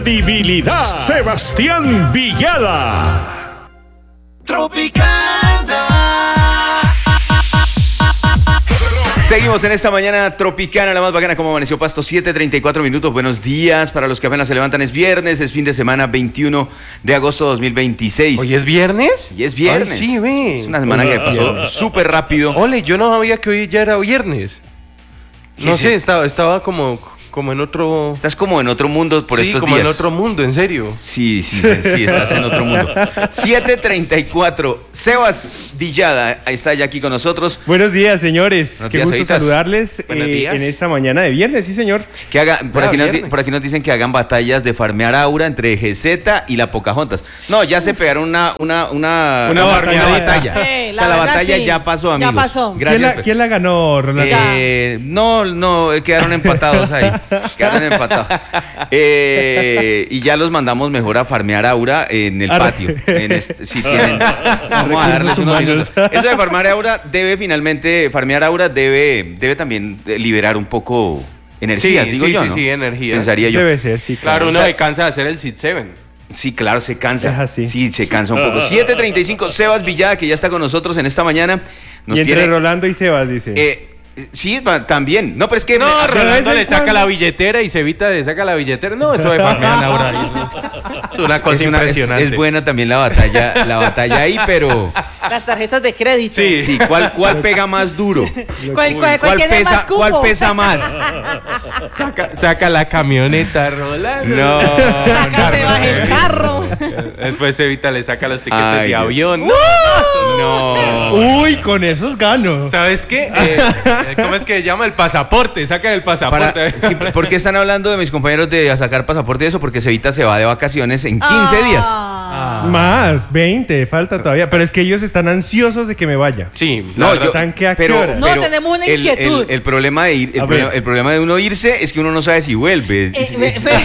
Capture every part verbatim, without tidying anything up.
credibilidad. Sebastián Villada. Tropicana. Seguimos en esta mañana tropicana, la más bacana. Como amaneció Pasto, siete treinta y cuatro minutos. Buenos días para los que apenas se levantan. Es viernes, es fin de semana, veintiuno de agosto de dos mil veintiséis. ¿Hoy es viernes? Y es viernes. Ay, sí, ve. Es una semana que pasó súper rápido. Ole, yo no sabía que hoy ya era viernes. No sé, estaba, estaba como, como en otro... Estás como en otro mundo por sí, estos como días. en otro mundo, en serio. Sí, sí, sí, sí, estás en otro mundo. siete treinta y cuatro. Sebas Villada está ya aquí con nosotros. Buenos días, señores. Buenos Qué días, gusto Evitas. saludarles Buenos eh, días. en esta mañana de viernes, sí, señor. Que haga, por, Ah, aquí nos, viernes. por aquí nos dicen que hagan batallas de farmear aura entre G Z y la Pocahontas. No, ya se pegaron una una una, Una batalla. batalla. Eh, o la sea, la verdad, batalla sí. ya pasó, Ya amigos. pasó. Gracias. ¿Quién la, pues. quién la ganó, Ronaldo? Eh, no, no, eh, quedaron empatados ahí. Quedaron empatados. Eh, y ya los mandamos mejor a farmear aura en el Ar- patio. En este, si tienen, vamos a darles unos humanos. minutos. Eso de farmear aura debe finalmente, farmear aura debe, debe también liberar un poco energías, Sí, digo sí, yo, sí, ¿no? sí, energía. Pensaría yo. Debe ser, sí. Claro, uno O sea- se cansa de hacer el Sid Seven. Sí, claro, se cansa. Es así. Sí, se cansa un poco. siete treinta y cinco, Sebas Villada, que ya está con nosotros en esta mañana. Nos Y entre tiene, Rolando y Sebas, dice. eh, sí, va- también. No, pero es que... No, me- Rolando vez le en saca cuando. la billetera y se evita de saca la billetera. No, eso de farmear ahora. Es una cosa es, una- es- impresionante. es buena también la batalla, la batalla ahí, pero... Las tarjetas de crédito. Sí. Sí, ¿cuál, cuál pega más duro? ¿Cuál, cuál, cuál tiene pesa, más cupo? ¿Cuál pesa más? Saca, saca la camioneta, Rolando. No. Saca, se baja el carro. Después Evita le saca los tiquetes Ay, de Dios. avión. ¡No! No. Uy, con esos gano. ¿Sabes qué? Eh, eh, ¿Cómo es que se llama? El pasaporte. Saca el pasaporte. Para, sí, ¿por qué están hablando de mis compañeros de a sacar pasaporte y eso? Porque Cevita se va de vacaciones en quince días. Ah. Más, veinte, falta todavía. Pero es que ellos están ansiosos de que me vaya. Sí, No, la yo, verdad. ¿Están que a qué pero, hora? No, pero tenemos una el- inquietud. El, el problema de ir, el A problema, ver. el problema de uno irse es que uno no sabe si vuelve. Eh, Es- me- es- me-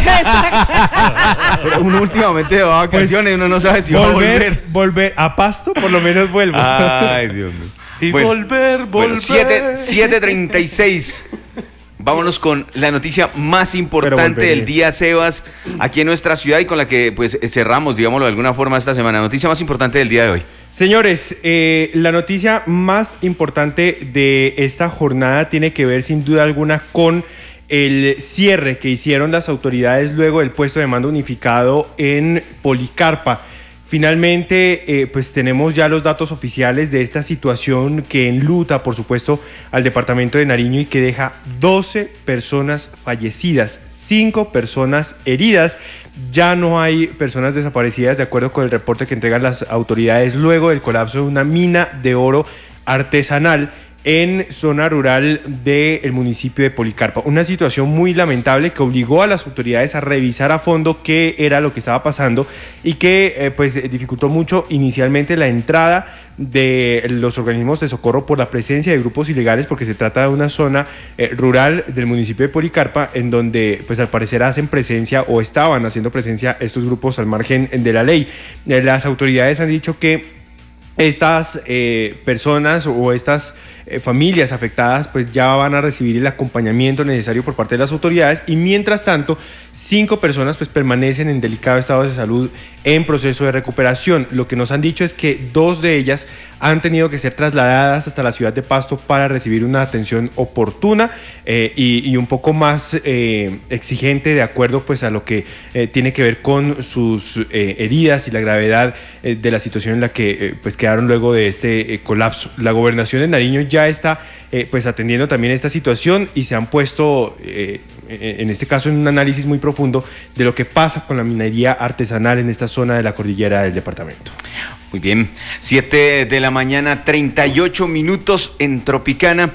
exacto. uno últimamente va a vacaciones y uno no sabe si va a volver, volver. volver a Pasto, por lo menos vuelvo. Ay, Dios mío. Y Bueno, volver, volver. Bueno, siete treinta y seis. Vámonos con la noticia más importante volveré. del día, Sebas, aquí en nuestra ciudad y con la que pues cerramos, digámoslo de alguna forma, esta semana. Noticia más importante del día de hoy. Señores, eh, la noticia más importante de esta jornada tiene que ver sin duda alguna con el cierre que hicieron las autoridades luego del puesto de mando unificado en Policarpa. Finalmente, eh, pues tenemos ya los datos oficiales de esta situación que enluta, por supuesto, al departamento de Nariño y que deja doce personas fallecidas, cinco personas heridas. Ya no hay personas desaparecidas, de acuerdo con el reporte que entregan las autoridades luego del colapso de una mina de oro artesanal en zona rural del municipio de Policarpa. Una situación muy lamentable que obligó a las autoridades a revisar a fondo qué era lo que estaba pasando y que eh, pues dificultó mucho inicialmente la entrada de los organismos de socorro por la presencia de grupos ilegales, porque se trata de una zona eh, rural del municipio de Policarpa en donde pues al parecer hacen presencia o estaban haciendo presencia estos grupos al margen de la ley. Eh, las autoridades han dicho que estas eh, personas o estas eh, familias afectadas pues ya van a recibir el acompañamiento necesario por parte de las autoridades y mientras tanto cinco personas pues permanecen en delicado estado de salud en proceso de recuperación. Lo que nos han dicho es que dos de ellas han tenido que ser trasladadas hasta la ciudad de Pasto para recibir una atención oportuna eh, y, y un poco más eh, exigente de acuerdo pues a lo que eh, tiene que ver con sus eh, heridas y la gravedad eh, de la situación en la que eh, pues quedaron luego de este eh, colapso. La gobernación de Nariño ya está eh, pues atendiendo también esta situación y se han puesto eh, en este caso en un análisis muy profundo de lo que pasa con la minería artesanal en esta zona de la cordillera del departamento. Muy bien, siete de la mañana, treinta y ocho minutos en Tropicana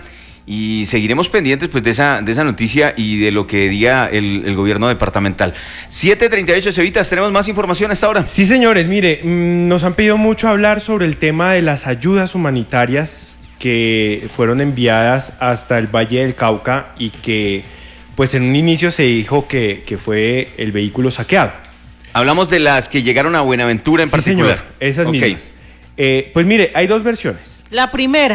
y seguiremos pendientes pues de esa, de esa noticia y de lo que diga el, el gobierno departamental. siete treinta y ocho, Cevitas, ¿tenemos más información hasta ahora? Sí, señores, mire, mmm, nos han pedido mucho hablar sobre el tema de las ayudas humanitarias que fueron enviadas hasta el Valle del Cauca y que pues en un inicio se dijo que, que fue el vehículo saqueado. Hablamos de las que llegaron a Buenaventura en Sí, particular. señor, esas Ok. mismas. Eh, pues mire, hay dos versiones. La primera.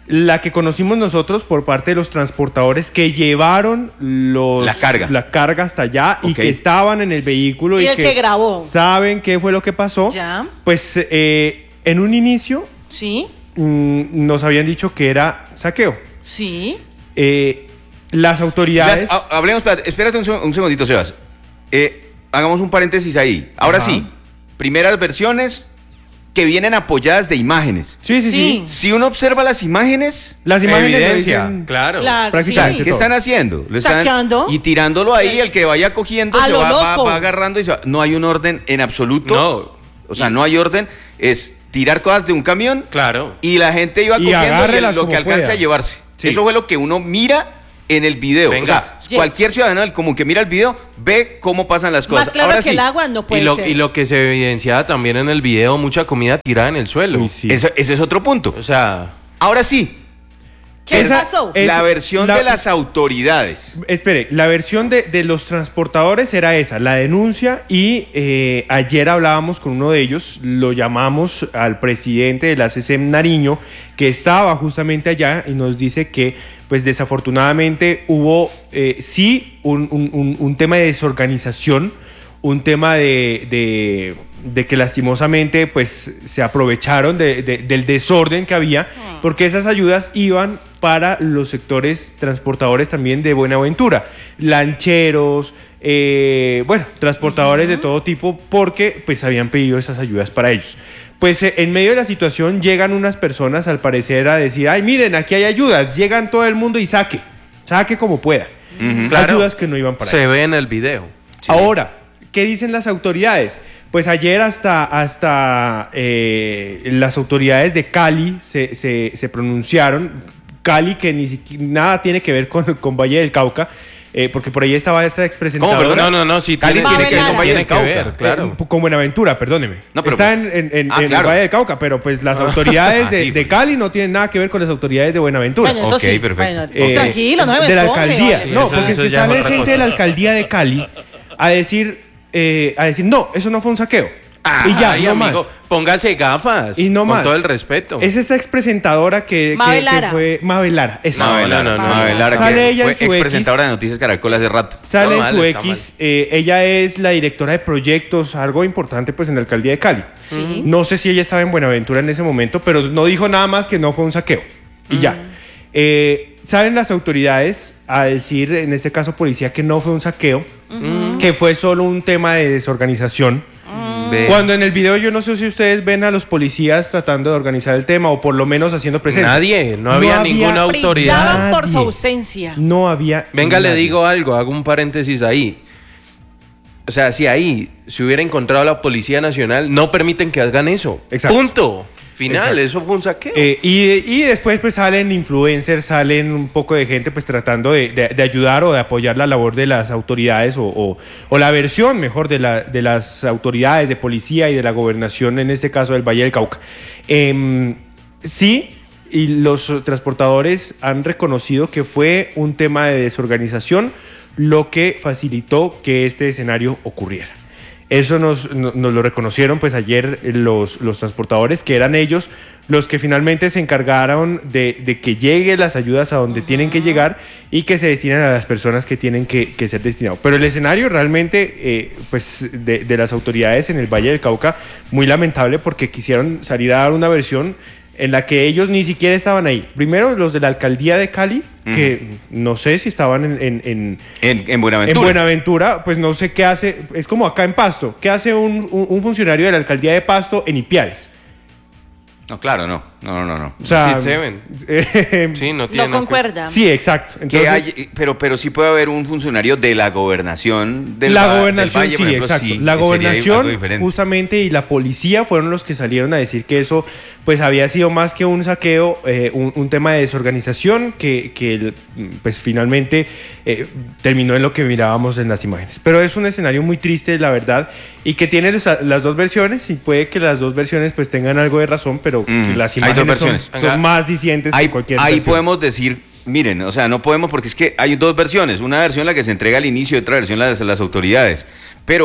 La que conocimos nosotros por parte de los transportadores que llevaron los, La carga. la carga hasta allá y Ok. que estaban en el vehículo. Y Y, el que grabó. saben qué fue lo que pasó. Ya. Pues eh, en un inicio Sí, mm, nos habían dicho que era saqueo. sí. Eh, las autoridades... Las- ha- hablemos, espérate, espérate un, seg- un segundito, Sebas. Eh, hagamos un paréntesis ahí. Ahora Ajá. sí, primeras versiones que vienen apoyadas de imágenes. sí, sí, sí, Sí. Si uno observa las imágenes, Las imágenes lo Evidencia, dicen- claro. Claro, prácticamente sí. ¿qué todo. están haciendo? Lo están Saqueando. y tirándolo ahí, el que vaya cogiendo A se lo va, va- loco. va agarrando y se va. No hay un orden en absoluto. No. O sea, no hay orden. Es tirar cosas de un camión Claro. y la gente iba Y cogiendo y agárrelas lo como que alcance pueda. a llevarse. Sí. Eso fue lo que uno mira en el video. Venga. O sea, Yes. cualquier ciudadano del común que mira el video ve cómo pasan las cosas. Más claro Ahora que sí, el agua no puede Y lo, ser. y lo que se evidenciaba también en el video, mucha comida tirada en el suelo. Uy, sí. eso- ese es otro punto. O sea, Ahora sí, ¿Qué Esa- pasó? Es- la versión la- de las autoridades. Espere, la versión de, de los transportadores era esa, la denuncia, y eh, ayer hablábamos con uno de ellos, lo llamamos al presidente de la C E S E M Nariño, que estaba justamente allá y nos dice que, pues desafortunadamente hubo, eh, sí, un, un- un- un tema de desorganización, un tema de, de- de que lastimosamente pues se aprovecharon de- de- del desorden que había, porque esas ayudas iban para los sectores transportadores también de Buenaventura, lancheros, eh, bueno, transportadores de todo tipo, porque pues habían pedido esas ayudas para ellos. Pues eh, en medio de la situación llegan unas personas al parecer a decir, ay miren, aquí hay ayudas, llegan todo el mundo y saque, saque como pueda. Ujú. Claro. Ayudas que no iban para se ellos. ve en el video. Ahora, ¿qué dicen las autoridades? Pues ayer hasta, hasta eh, las autoridades de Cali se, se- se pronunciaron. Cali, que ni siquiera nada tiene que ver con, con Valle del Cauca, eh, porque por ahí estaba esta expresentadora. ¿Cómo, perdón? No, no, no, sí Cali tiene, tiene que ver con Valle tiene del que Cauca. ver, claro. Eh, con Buenaventura, perdóneme. No, pero Está pues- en, en- Ah, en claro. el Valle del Cauca, pero pues las autoridades Ah, de, sí, de pues. Cali no tienen nada que ver con las autoridades de Buenaventura. Bueno, eso Ok, sí. perfecto. Bueno, Eh, tranquilo, no me de la esponje, alcaldía. vale. No, Eso- porque eso es que ya es sale otra gente cosa. de la alcaldía de Cali a decir, eh, a decir, no, eso no fue un saqueo. y ya, Ay, no amigo, más. póngase gafas. Y no con más. todo el respeto. Es esta expresentadora que, que- Mabel que Lara. fue Mabel Lara. eso. No, Mabel Lara, no, no, no. Mabel Lara, Sale que ella en fue su ex X. presentadora de Noticias Caracol hace rato. Sale Está en su mal, está X, eh, ella es la directora de proyectos, algo importante pues en la alcaldía de Cali. Sí. No sé si ella estaba en Buenaventura en ese momento, pero no dijo nada más que no fue un saqueo. Y ya. Eh, salen las autoridades a decir, en este caso policía, que no fue un saqueo, que fue solo un tema de desorganización. Ve. Cuando en el video yo no sé si ustedes ven a los policías tratando de organizar el tema o por lo menos haciendo presencia. Nadie, no No había había- ninguna autoridad. Brillaban por su Nadie. ausencia. No había. Venga, le nadie. digo algo, hago un paréntesis ahí. O sea, si ahí se hubiera encontrado la Policía Nacional, no permiten que hagan eso. Exacto. Punto. Final, Exacto. eso fue un saqueo. Eh, y, y después pues salen influencers, salen un poco de gente pues tratando de, de- de ayudar o de apoyar la labor de las autoridades o, o- o la versión mejor de, la, de las autoridades de policía y de la gobernación, en este caso del Valle del Cauca. Em, sí, y los transportadores han reconocido que fue un tema de desorganización lo que facilitó que este escenario ocurriera. Eso nos, no- nos lo reconocieron pues ayer los, los transportadores, que eran ellos los que finalmente se encargaron de, de que lleguen las ayudas a donde tienen que llegar y que se destinen a las personas que tienen que, que ser destinados. Pero el escenario realmente eh, pues de, de las autoridades en el Valle del Cauca, muy lamentable porque quisieron salir a dar una versión en la que ellos ni siquiera estaban ahí. Primero los de la alcaldía de Cali, que no sé si estaban en- en- en, En, en Buenaventura. en Buenaventura, pues no sé qué hace, es como acá en Pasto, ¿qué hace un, un- un funcionario de la alcaldía de Pasto en Ipiales? No, claro, no. No, no, no. O sea, Sí, se ven. eh, Sí, no tiene No nada que- concuerda. sí, exacto. Que Entonces, hay- pero, pero sí puede haber un funcionario de la gobernación del la va- del gobernación, Valle, por sí, ejemplo, exacto. sí, la sería algo gobernación, diferente. justamente, y la policía fueron los que salieron a decir que eso, pues, había sido más que un saqueo, eh, un, un tema de desorganización que, que pues, finalmente eh, terminó en lo que mirábamos en las imágenes. Pero es un escenario muy triste, la verdad, y que tiene las, las dos versiones, y puede que las dos versiones, pues, tengan algo de razón, pero Mm, las hay dos imágenes son, versiones. son Venga. más dicientes Ahí, que cualquier ahí versión. podemos decir, miren, o sea, no podemos porque es que hay dos versiones. Una versión la que se entrega al inicio y otra versión la de las autoridades. Pero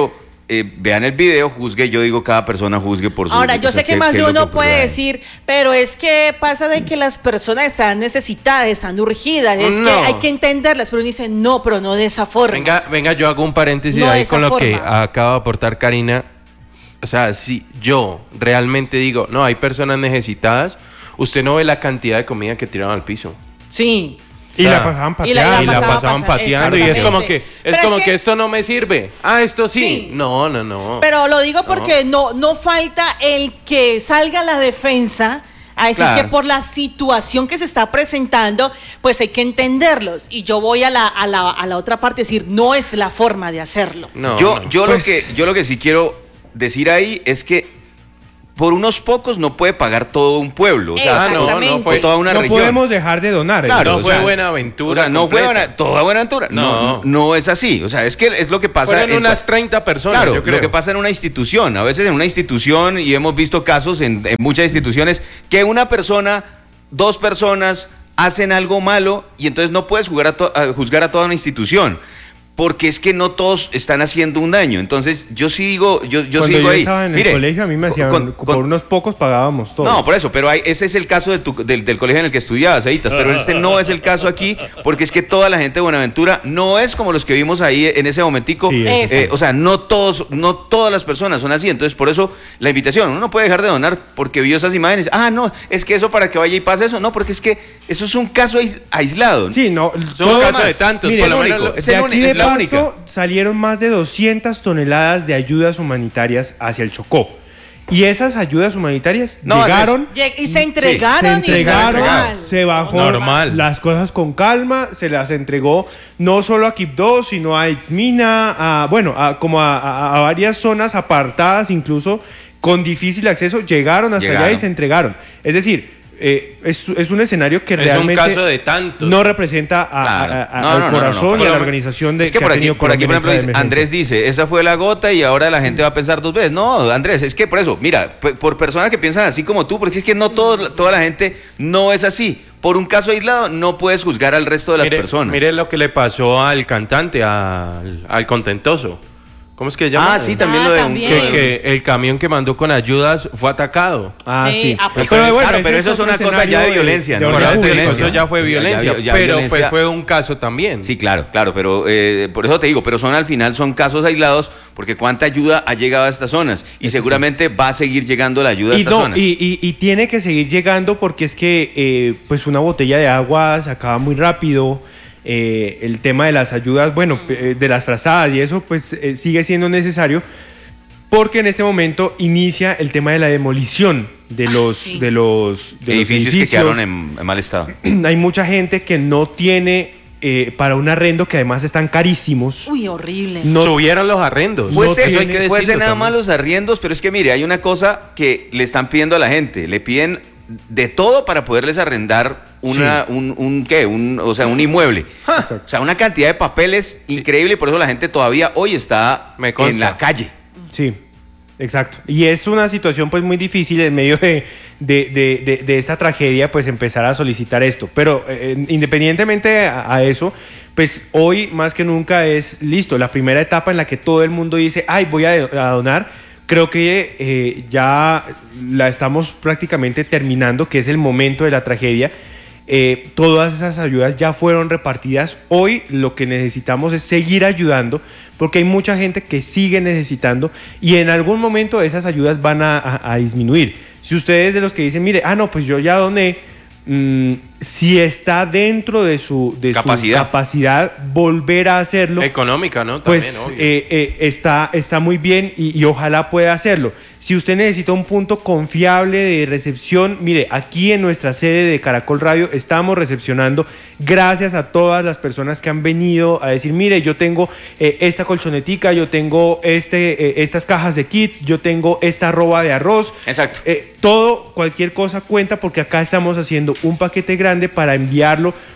eh, vean el video, juzgue, yo digo cada persona juzgue por su... Ahora, yo o sea, sé que qué- más qué de es lo uno que puede ocurre ahí. decir, pero es que pasa de que las personas están necesitadas, están urgidas, es No. que hay que entenderlas, pero uno dice, no, pero no de esa forma. Venga, venga, yo hago un paréntesis No de ahí esa con lo que forma. acaba de aportar Karina. O sea, si yo realmente digo, no, hay personas necesitadas, usted no ve la cantidad de comida que tiraron al piso. Sí. Y O sea, la pasaban y la- pateando. Y la pasaba pasaban pasa- pateando y es como que exactamente. es Pero es como que- que esto no me sirve. Ah, esto sí. Sí. No, no, no. Pero lo digo porque no, no falta el que salga a la defensa a decir Claro. que por la situación que se está presentando, pues hay que entenderlos. Y yo voy a la, a la, a la otra parte, decir, no es la forma de hacerlo. No, yo, no. yo, Pues- lo que, yo lo que sí quiero decir ahí es que por unos pocos no puede pagar todo un pueblo, o sea, Ah, no, Exactamente. no fue, o toda una no región. podemos dejar de donar. Claro, no o fue sea, Buenaventura O sea, no fue completa. buena, toda Buenaventura. No. No. no, es así. O sea, es que es lo que pasa. Fueron en- unas treinta personas, Claro, yo creo. lo que pasa en una institución. A veces en una institución, y hemos visto casos en, en muchas instituciones, que una persona, dos personas hacen algo malo y entonces no puedes jugar a to- a juzgar a toda una institución. Porque es que no todos están haciendo un daño. Entonces, yo sí digo, yo, yo Cuando sí digo yo ahí. estaba en el mire, colegio, a mí me hacían, con- por con- unos pocos pagábamos todos. no, por eso, pero hay, ese es el caso de tu- del, del colegio en el que estudiabas, Eitas, pero este no es el caso aquí, porque es que toda la gente de Buenaventura no es como los que vimos ahí en ese momentico. Sí, eso. Eh, o sea, no todos, no todas las personas son así, entonces por eso la invitación, uno no puede dejar de donar porque vio esas imágenes. Ah, no, es que eso para que vaya y pase eso, no, porque es que eso es un caso ais- aislado. Sí, no. Son todo un caso más. de tantos, Mire, por lo el menos único, lo- es de el aquí uni- de es la Pasto única. salieron más de doscientas toneladas de ayudas humanitarias hacia el Chocó. Y esas ayudas humanitarias No, llegaron, Lleg- Y se se entregaron. entregaron, igual. se bajó Normal. las cosas con calma, se las entregó no solo a Quibdó, sino a Ixmina, a, bueno, a, como a, a- a varias zonas apartadas, incluso con difícil acceso, llegaron hasta allá Llegaron. y se entregaron. Es decir, eh, es, es un escenario que Es un realmente caso de tantos. no representa a- Claro. a- a- No, al no, no, no, corazón no. y a Por la lo- organización de Es que ha por aquí, tenido por aquí, por Colombia en ejemplo, esta dice, emergencia. Andrés dice, esa fue la gota y ahora la gente va a pensar dos veces. No, Andrés, es que por eso, mira, p- por personas que piensan así como tú, porque es que no todo, toda la gente no es así. Por un caso aislado no puedes juzgar al resto de las mire, personas. Mire lo que le pasó al cantante, al, al contentoso. ¿Cómo es que se llama? Ah, sí, también Ah, lo de un... también. Que, que el camión que mandó con ayudas fue atacado. Ah, Sí, sí. ah, pues, Pero bueno, claro, ese pero eso es otro una cosa escenario ya de violencia, ¿no? orden Por Por eso te eso digo, público. eso ya fue Ya- ya- violencia, ya pero violencia. pues fue un caso también. Sí, claro, claro, pero eh, por eso te digo, pero son al final son casos aislados porque cuánta ayuda ha llegado a estas zonas y Eso seguramente va a seguir llegando la ayuda a Y, estas no, zonas. y, y- y tiene que seguir llegando porque es que eh, pues una botella de agua se acaba muy rápido. Eh, el tema de las ayudas, bueno, eh, de las frazadas y eso pues eh, sigue siendo necesario porque en este momento inicia el tema de la demolición de los, sí. de los, de los edificios, que quedaron en, en mal estado. Hay mucha gente que no tiene eh, para un arrendo que además están carísimos. Uy, horrible. No, Subieron los arrendos. Puede No ser, tiene- Eso hay que puede ser decirlo nada también. más los arriendos, pero es que mire, hay una cosa que le están pidiendo a la gente, le piden de todo para poderles arrendar una, un, un, ¿qué? Un, o sea, un inmueble. O sea, una cantidad de papeles increíble y por eso la gente todavía hoy está Me consta. en la calle. Sí, exacto. Y es una situación pues muy difícil en medio de, de, de- de- de esta tragedia pues empezar a solicitar esto. Pero eh, independientemente a, a eso, pues hoy más que nunca es listo. La primera etapa en la que todo el mundo dice, ay, voy a, a donar. Creo que eh, ya la estamos prácticamente terminando, que es el momento de la tragedia. Eh, todas esas ayudas ya fueron repartidas. Hoy lo que necesitamos es seguir ayudando porque hay mucha gente que sigue necesitando y en algún momento esas ayudas van a, a- a disminuir. Si ustedes de los que dicen, mire, ah, no, pues yo ya doné, mm, si está dentro de su, de Capacidad. su capacidad, volver a hacerlo, Económica, ¿no? También, pues obvio. eh, eh, está, está muy bien y, y ojalá pueda hacerlo. Si usted necesita un punto confiable de recepción, mire, aquí en nuestra sede de Caracol Radio estamos recepcionando gracias a todas las personas que han venido a decir, mire, yo tengo eh, esta colchonetica, yo tengo este, eh, estas cajas de kits, yo tengo esta arroba de arroz. Exacto. Eh, todo, cualquier cosa cuenta porque acá estamos haciendo un paquete grande para enviarlo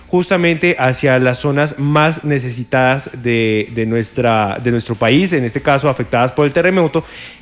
justamente hacia las zonas más necesitadas de, de, nuestra, de nuestro país, en este caso afectadas por el terremoto,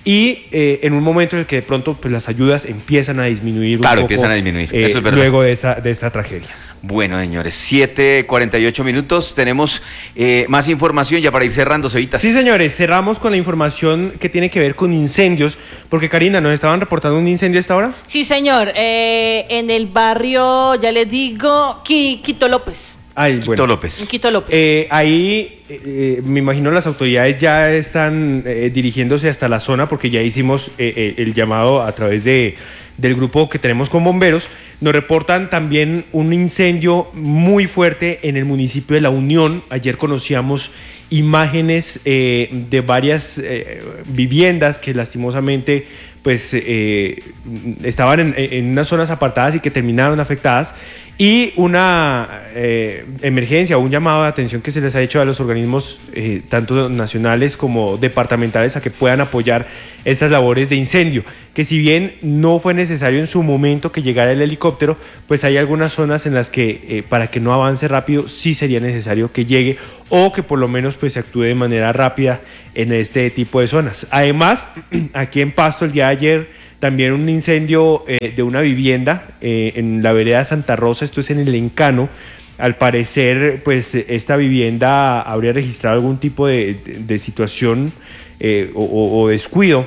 y eh, en un momento en el que de pronto pues, las ayudas empiezan a disminuir Claro, un poco, empiezan a disminuir, eh, eso es verdad. luego de, esa, de esta tragedia. Bueno, señores, siete cuarenta y ocho minutos, tenemos eh, más información ya para ir cerrando, Cevitas. Sí, señores, cerramos con la información que tiene que ver con incendios, porque Karina, ¿nos estaban reportando un incendio a esta hora? Sí, señor, eh, en el barrio, ya les digo, Qui- Quito López. Ay, Quito bueno. López. En Quito López. Eh, ahí, eh, me imagino las autoridades ya están eh, dirigiéndose hasta la zona porque ya hicimos eh, eh, el llamado a través de, del grupo que tenemos con bomberos. Nos reportan también un incendio muy fuerte en el municipio de La Unión. Ayer conocíamos imágenes eh, de varias eh, viviendas que lastimosamente pues eh, estaban en, en unas zonas apartadas y que terminaron afectadas, y una eh, emergencia o un llamado de atención que se les ha hecho a los organismos eh, tanto nacionales como departamentales a que puedan apoyar estas labores de incendio, que si bien no fue necesario en su momento que llegara el helicóptero, pues hay algunas zonas en las que eh, para que no avance rápido sí sería necesario que llegue, o que por lo menos pues se actúe de manera rápida en este tipo de zonas. Además, aquí en Pasto el día de ayer también un incendio eh, de una vivienda eh, en la vereda Santa Rosa, esto es en el Encano. Al parecer, pues esta vivienda habría registrado algún tipo de, de, de situación eh, o, o, o descuido,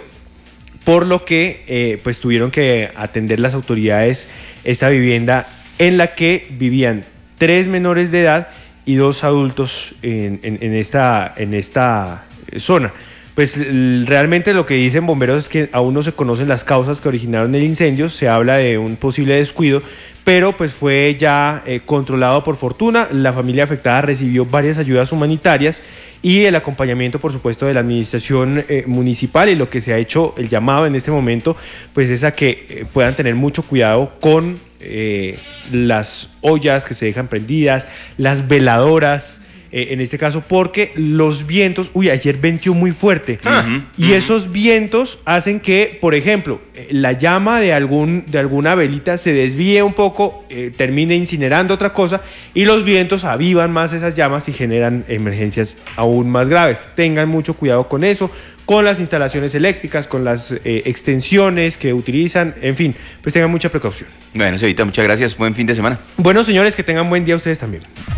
por lo que eh, pues tuvieron que atender las autoridades esta vivienda en la que vivían tres menores de edad y dos adultos en, en, en, esta, en esta zona. Pues realmente lo que dicen bomberos es que aún no se conocen las causas que originaron el incendio, se habla de un posible descuido, pero pues fue ya eh, controlado por fortuna. La familia afectada recibió varias ayudas humanitarias y el acompañamiento, por supuesto, de la administración eh, municipal, y lo que se ha hecho el llamado en este momento pues es a que eh, puedan tener mucho cuidado con eh, las ollas que se dejan prendidas, las veladoras, Eh, en este caso porque los vientos, uy, ayer venteó muy fuerte, Uh-huh, y uh-huh. esos vientos hacen que, por ejemplo, eh, la llama de, algún, de alguna velita se desvíe un poco, eh, termine incinerando otra cosa, y los vientos avivan más esas llamas y generan emergencias aún más graves. Tengan mucho cuidado con eso, con las instalaciones eléctricas, con las eh, extensiones que utilizan, en fin, pues tengan mucha precaución. Bueno, Cevita, muchas gracias, buen fin de semana. Bueno, señores, que tengan buen día ustedes también.